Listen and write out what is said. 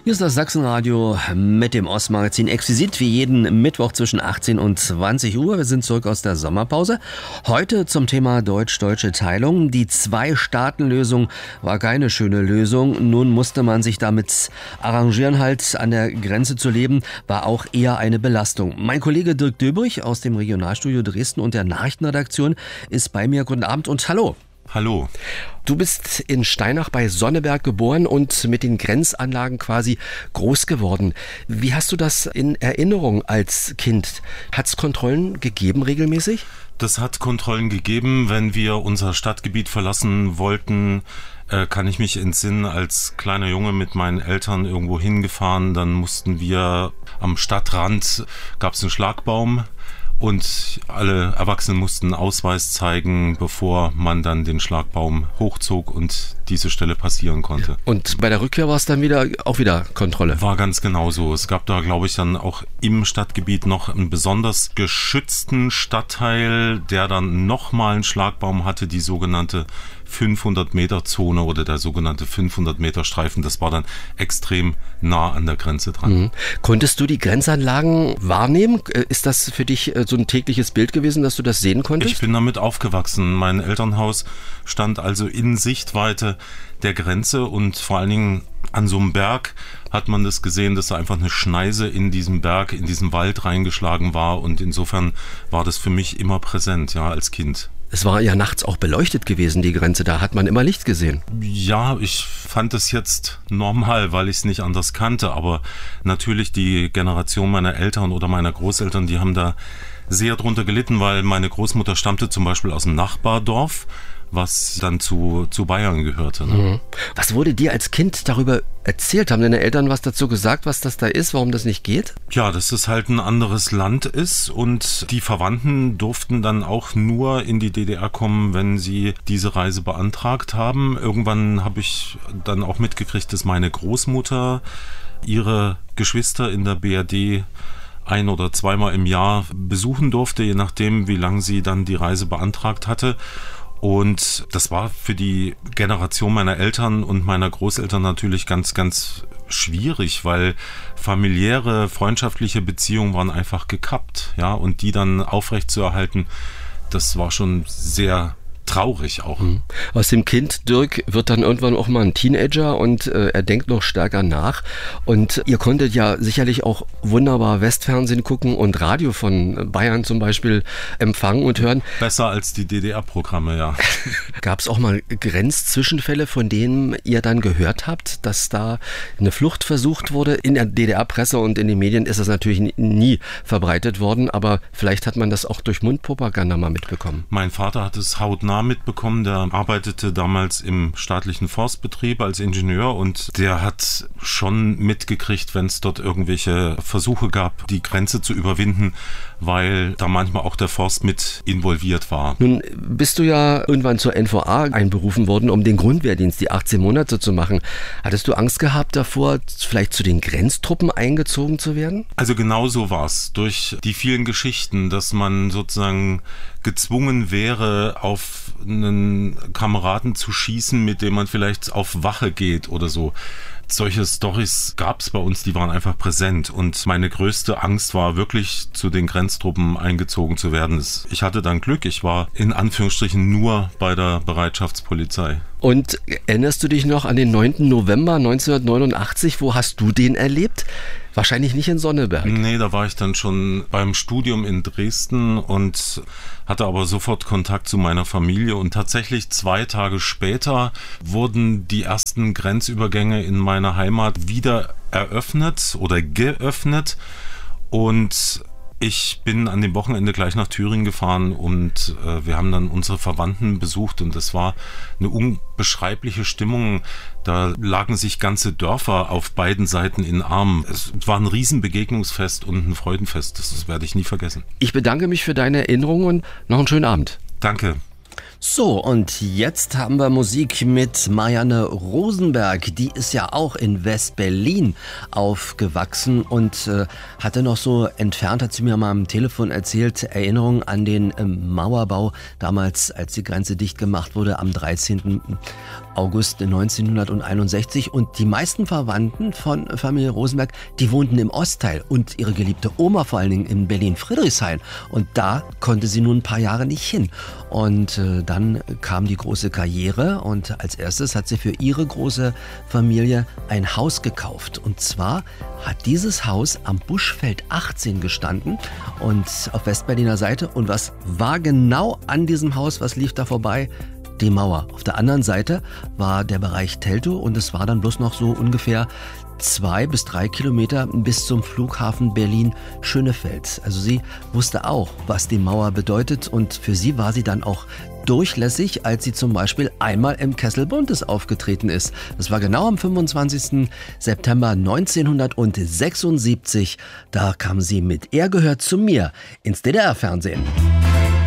Hier ist das Sachsenradio mit dem Ostmagazin exquisit wie jeden Mittwoch zwischen 18 und 20 Uhr. Wir sind zurück aus der Sommerpause. Heute zum Thema deutsch-deutsche Teilung. Die Zwei-Staaten-Lösung war keine schöne Lösung. Nun musste man sich damit arrangieren, halt an der Grenze zu leben, war auch eher eine Belastung. Mein Kollege Dirk Döbrich aus dem Regionalstudio Dresden und der Nachrichtenredaktion ist bei mir. Guten Abend und hallo. Hallo. Du bist in Steinach bei Sonneberg geboren und mit den Grenzanlagen quasi groß geworden. Wie hast du das in Erinnerung als Kind? Hat es Kontrollen gegeben regelmäßig? Das hat Kontrollen gegeben, wenn wir unser Stadtgebiet verlassen wollten. Kann ich mich entsinnen, als kleiner Junge mit meinen Eltern irgendwo hingefahren, dann mussten wir am Stadtrand, gab es einen Schlagbaum. Und alle Erwachsenen mussten einen Ausweis zeigen, bevor man dann den Schlagbaum hochzog und diese Stelle passieren konnte. Und bei der Rückkehr war es dann auch wieder Kontrolle? War ganz genau so. Es gab da, glaube ich, dann auch im Stadtgebiet noch einen besonders geschützten Stadtteil, der dann nochmal einen Schlagbaum hatte, die sogenannte 500-Meter-Zone oder der sogenannte 500-Meter-Streifen. Das war dann extrem nah an der Grenze dran. Mhm. Konntest du die Grenzanlagen wahrnehmen? Ist das für dich so ein tägliches Bild gewesen, dass du das sehen konntest? Ich bin damit aufgewachsen. Mein Elternhaus stand also in Sichtweite der Grenze und vor allen Dingen an so einem Berg hat man das gesehen, dass da einfach eine Schneise in diesem Berg, in diesen Wald reingeschlagen war und insofern war das für mich immer präsent, ja, als Kind. Es war ja nachts auch beleuchtet gewesen, die Grenze, da hat man immer Licht gesehen. Ja, ich fand es jetzt normal, weil ich es nicht anders kannte, aber natürlich die Generation meiner Eltern oder meiner Großeltern, die haben da sehr drunter gelitten, weil meine Großmutter stammte zum Beispiel aus dem Nachbardorf, was dann zu Bayern gehörte. Ne? Mhm. Was wurde dir als Kind darüber erzählt? Haben deine Eltern was dazu gesagt, was das da ist, warum das nicht geht? Ja, dass es halt ein anderes Land ist und die Verwandten durften dann auch nur in die DDR kommen, wenn sie diese Reise beantragt haben. Irgendwann habe ich dann auch mitgekriegt, dass meine Großmutter ihre Geschwister in der BRD ein- oder zweimal im Jahr besuchen durfte, je nachdem, wie lange sie dann die Reise beantragt hatte. Und das war für die Generation meiner Eltern und meiner Großeltern natürlich ganz, ganz schwierig, weil familiäre, freundschaftliche Beziehungen waren einfach gekappt, ja, und die dann aufrechtzuerhalten, das war schon sehr traurig auch. Aus dem Kind Dirk wird dann irgendwann auch mal ein Teenager und er denkt noch stärker nach. Und ihr konntet ja sicherlich auch wunderbar Westfernsehen gucken und Radio von Bayern zum Beispiel empfangen und hören. Besser als die DDR-Programme, ja. Gab es auch mal Grenzzwischenfälle, von denen ihr dann gehört habt, dass da eine Flucht versucht wurde? In der DDR-Presse und in den Medien ist das natürlich nie verbreitet worden, aber vielleicht hat man das auch durch Mundpropaganda mal mitbekommen. Mein Vater hat es hautnah mitbekommen, der arbeitete damals im staatlichen Forstbetrieb als Ingenieur und der hat schon mitgekriegt, wenn es dort irgendwelche Versuche gab, die Grenze zu überwinden, weil da manchmal auch der Forst mit involviert war. Nun bist du ja irgendwann zur NVA einberufen worden, um den Grundwehrdienst, die 18 Monate zu machen. Hattest du Angst gehabt davor, vielleicht zu den Grenztruppen eingezogen zu werden? Also genau so war es. Durch die vielen Geschichten, dass man sozusagen gezwungen wäre, auf einen Kameraden zu schießen, mit dem man vielleicht auf Wache geht oder so. Solche Storys gab es bei uns, die waren einfach präsent und meine größte Angst war wirklich, zu den Grenztruppen eingezogen zu werden. Ich hatte dann Glück, ich war in Anführungsstrichen nur bei der Bereitschaftspolizei. Und erinnerst du dich noch an den 9. November 1989? Wo hast du den erlebt? Wahrscheinlich nicht in Sonneberg. Nee, da war ich dann schon beim Studium in Dresden und hatte aber sofort Kontakt zu meiner Familie. Und tatsächlich 2 Tage später wurden die ersten Grenzübergänge in meiner Heimat wieder eröffnet oder geöffnet. Und ich bin an dem Wochenende gleich nach Thüringen gefahren und wir haben dann unsere Verwandten besucht und es war eine unbeschreibliche Stimmung. Da lagen sich ganze Dörfer auf beiden Seiten in Armen. Es war ein Riesenbegegnungsfest und ein Freudenfest. Das werde ich nie vergessen. Ich bedanke mich für deine Erinnerungen und noch einen schönen Abend. Danke. So, und jetzt haben wir Musik mit Marianne Rosenberg. Die ist ja auch in West-Berlin aufgewachsen und hatte noch so entfernt, hat sie mir mal am Telefon erzählt, Erinnerungen an den Mauerbau damals, als die Grenze dicht gemacht wurde am 13. August 1961. Und die meisten Verwandten von Familie Rosenberg, die wohnten im Ostteil und ihre geliebte Oma vor allen Dingen in Berlin-Friedrichshain. Und da konnte sie nun ein paar Jahre nicht hin. Und dann kam die große Karriere und als erstes hat sie für ihre große Familie ein Haus gekauft. Und zwar hat dieses Haus am Buschfeld 18 gestanden und auf Westberliner Seite. Und was war genau an diesem Haus, was lief da vorbei? Die Mauer. Auf der anderen Seite war der Bereich Teltow und es war dann bloß noch so ungefähr 2 bis 3 Kilometer bis zum Flughafen Berlin-Schönefeld. Also sie wusste auch, was die Mauer bedeutet und für sie war sie dann auch durchlässig, als sie zum Beispiel einmal im Kessel Buntes aufgetreten ist. Das war genau am 25. September 1976. Da kam sie mit Er gehört zu mir ins DDR-Fernsehen.